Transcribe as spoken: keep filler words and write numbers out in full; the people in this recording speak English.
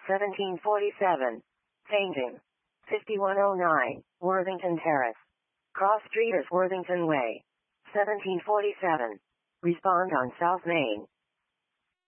seventeen forty-seven. Painting. fifty-one oh nine, Worthington Terrace. Cross Street is Worthington Way. seventeen forty-seven. Respond on South Main.